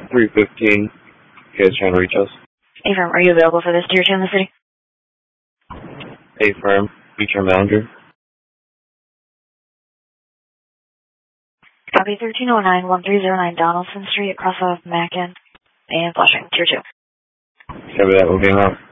315. You guys trying to reach us? Affirm, are you available for this tier 2 in the city? Affirm, reach our manager. Copy 1309-1309 Donaldson Street, across of Mackin and Flushing, tier 2. Copy that, moving out.